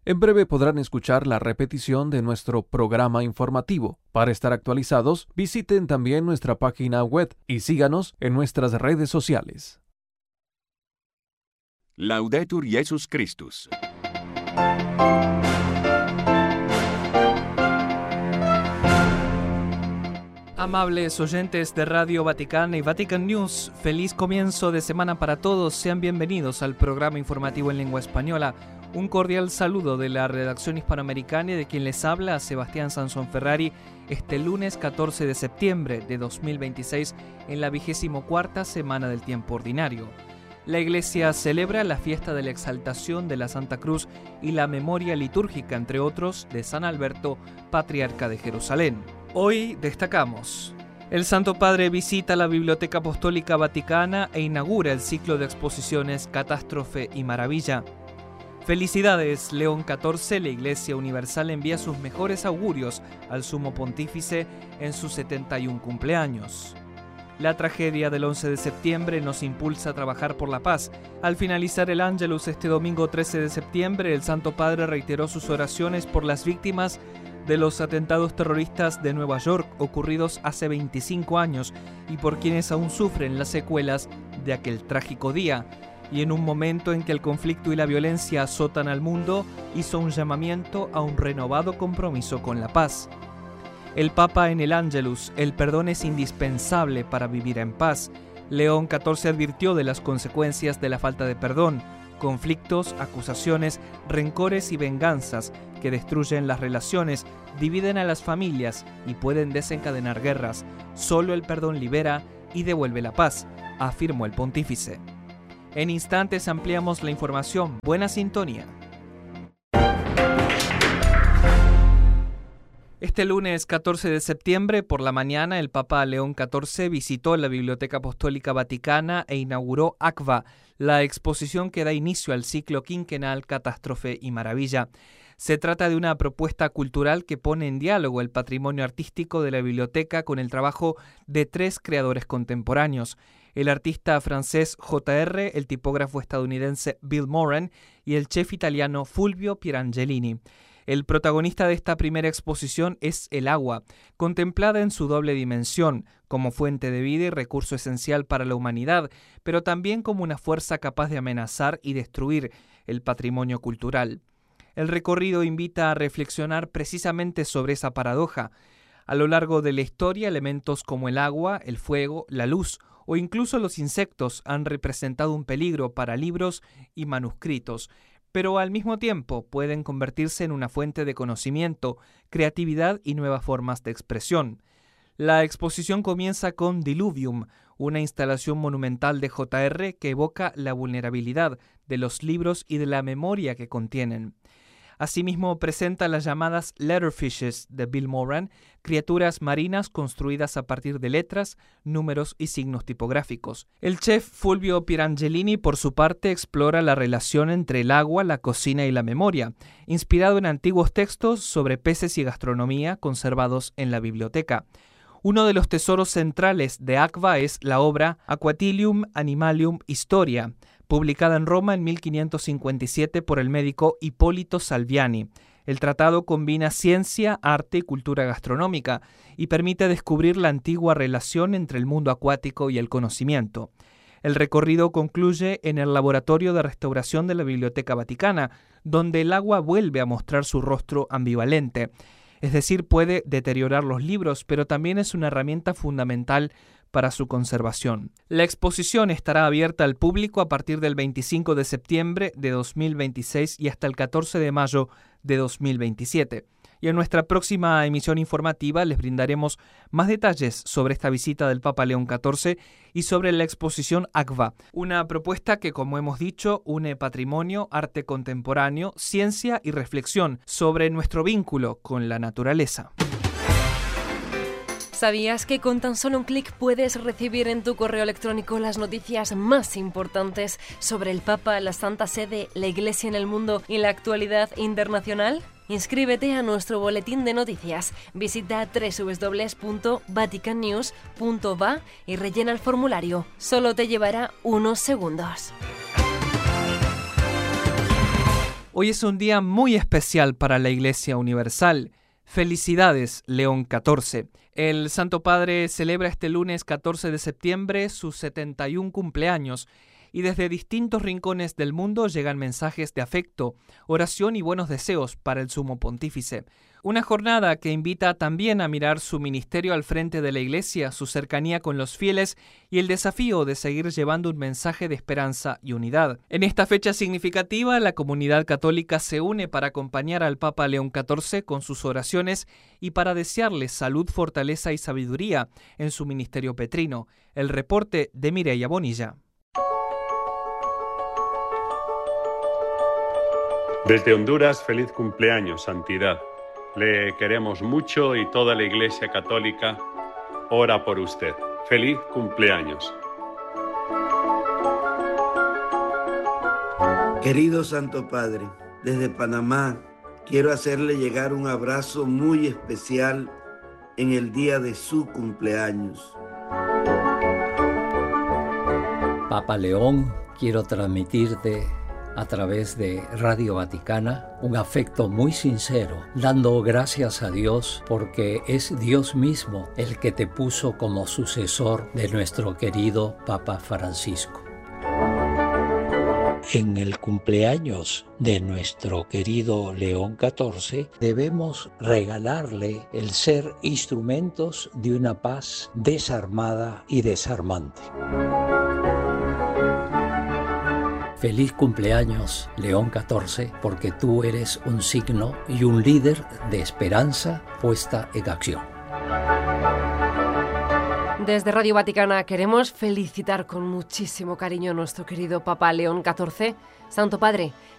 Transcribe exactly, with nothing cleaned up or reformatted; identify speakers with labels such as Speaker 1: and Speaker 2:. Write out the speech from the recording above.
Speaker 1: En breve podrán escuchar la repetición de nuestro programa informativo. Para estar actualizados, visiten también nuestra página web y síganos en nuestras redes sociales.
Speaker 2: Laudetur Jesus Christus.
Speaker 3: Amables oyentes de Radio Vaticana y Vatican News, feliz comienzo de semana para todos. Sean bienvenidos al programa informativo en lengua española. Un cordial saludo de la redacción hispanoamericana y de quien les habla, Sebastián Sansón Ferrari, este lunes catorce de septiembre de dos mil veintiséis, en la vigésimo cuarta semana del tiempo ordinario. La Iglesia celebra la fiesta de la exaltación de la Santa Cruz y la memoria litúrgica, entre otros, de San Alberto, patriarca de Jerusalén. Hoy destacamos: el Santo Padre visita la Biblioteca Apostólica Vaticana e inaugura el ciclo de exposiciones Catástrofe y Maravilla. Felicidades, León catorce, la Iglesia Universal envía sus mejores augurios al Sumo Pontífice en su setenta y un cumpleaños. La tragedia del once de septiembre nos impulsa a trabajar por la paz. Al finalizar el Ángelus este domingo trece de septiembre, el Santo Padre reiteró sus oraciones por las víctimas de los atentados terroristas de Nueva York ocurridos hace veinticinco años y por quienes aún sufren las secuelas de aquel trágico día. Y en un momento en que el conflicto y la violencia azotan al mundo, hizo un llamamiento a un renovado compromiso con la paz. El Papa en el Ángelus: el perdón es indispensable para vivir en paz. León catorce advirtió de las consecuencias de la falta de perdón: conflictos, acusaciones, rencores y venganzas que destruyen las relaciones, dividen a las familias y pueden desencadenar guerras. Solo el perdón libera y devuelve la paz, afirmó el pontífice. En instantes ampliamos la información. Buena sintonía. Este lunes catorce de septiembre por la mañana, el Papa León catorce visitó la Biblioteca Apostólica Vaticana e inauguró ACVA, la exposición que da inicio al ciclo quinquenal Catástrofe y Maravilla. Se trata de una propuesta cultural que pone en diálogo el patrimonio artístico de la biblioteca con el trabajo de tres creadores contemporáneos: el artista francés J R, el tipógrafo estadounidense Bill Moran y el chef italiano Fulvio Pierangelini. El protagonista de esta primera exposición es el agua, contemplada en su doble dimensión, como fuente de vida y recurso esencial para la humanidad, pero también como una fuerza capaz de amenazar y destruir el patrimonio cultural. El recorrido invita a reflexionar precisamente sobre esa paradoja. A lo largo de la historia, elementos como el agua, el fuego, la luz o incluso los insectos han representado un peligro para libros y manuscritos, pero al mismo tiempo pueden convertirse en una fuente de conocimiento, creatividad y nuevas formas de expresión. La exposición comienza con Diluvium, una instalación monumental de J R que evoca la vulnerabilidad de los libros y de la memoria que contienen. Asimismo, presenta las llamadas letterfishes de Bill Moran, criaturas marinas construidas a partir de letras, números y signos tipográficos. El chef Fulvio Pierangelini, por su parte, explora la relación entre el agua, la cocina y la memoria, inspirado en antiguos textos sobre peces y gastronomía conservados en la biblioteca. Uno de los tesoros centrales de ACVA es la obra Aquatilium Animalium Historia, publicada en Roma en mil quinientos cincuenta y siete por el médico Hipólito Salviani. El tratado combina ciencia, arte y cultura gastronómica y permite descubrir la antigua relación entre el mundo acuático y el conocimiento. El recorrido concluye en el Laboratorio de Restauración de la Biblioteca Vaticana, donde el agua vuelve a mostrar su rostro ambivalente. Es decir, puede deteriorar los libros, pero también es una herramienta fundamental para su conservación. La exposición estará abierta al público a partir del veinticinco de septiembre de dos mil veintiséis y hasta el catorce de mayo de dos mil veintisiete. Y en nuestra próxima emisión informativa les brindaremos más detalles sobre esta visita del Papa León catorce y sobre la exposición ACVA, una propuesta que, como hemos dicho, une patrimonio, arte contemporáneo, ciencia y reflexión sobre nuestro vínculo con la naturaleza.
Speaker 4: ¿Sabías que con tan solo un clic puedes recibir en tu correo electrónico las noticias más importantes sobre el Papa, la Santa Sede, la Iglesia en el mundo y la actualidad internacional? Inscríbete a nuestro boletín de noticias. Visita doble u doble u doble u punto vatican news punto va y rellena el formulario. Solo te llevará unos segundos.
Speaker 3: Hoy es un día muy especial para la Iglesia Universal. Felicidades, León catorce. El Santo Padre celebra este lunes catorce de septiembre sus setenta y un cumpleaños y desde distintos rincones del mundo llegan mensajes de afecto, oración y buenos deseos para el Sumo Pontífice. Una jornada que invita también a mirar su ministerio al frente de la Iglesia, su cercanía con los fieles y el desafío de seguir llevando un mensaje de esperanza y unidad. En esta fecha significativa, la comunidad católica se une para acompañar al Papa León catorce con sus oraciones y para desearle salud, fortaleza y sabiduría en su ministerio petrino. El reporte de Mireia Bonilla.
Speaker 5: Desde Honduras, feliz cumpleaños, Santidad. Le queremos mucho y toda la Iglesia Católica ora por usted. ¡Feliz cumpleaños!
Speaker 6: Querido Santo Padre, desde Panamá quiero hacerle llegar un abrazo muy especial en el día de su cumpleaños.
Speaker 7: Papa León, quiero transmitirte a través de Radio Vaticana un afecto muy sincero, dando gracias a Dios porque es Dios mismo el que te puso como sucesor de nuestro querido Papa Francisco. En el cumpleaños de nuestro querido León catorce debemos regalarle el ser instrumentos de una paz desarmada y desarmante. Feliz cumpleaños, León catorce, porque tú eres un signo y un líder de esperanza puesta en acción.
Speaker 4: Desde Radio Vaticana queremos felicitar con muchísimo cariño a nuestro querido Papa León catorce. Santo Padre,